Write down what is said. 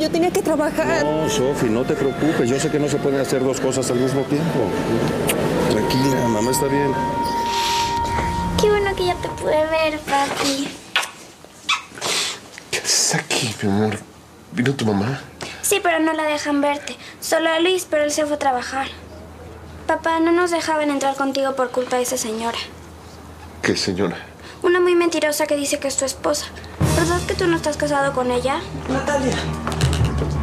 yo tenía que trabajar. No, Sofi, no te preocupes. Yo sé que no se pueden hacer dos cosas al mismo tiempo. Tranquila, mamá está bien. Qué bueno que ya te pude ver, papi. ¿Qué haces aquí, mi amor? ¿Vino tu mamá? Sí, pero no la dejan verte. Solo a Luis, pero él se fue a trabajar. Papá, no nos dejaban entrar contigo por culpa de esa señora. ¿Qué señora? Una muy mentirosa que dice que es tu esposa. ¿Verdad que tú no estás casado con ella? Natalia.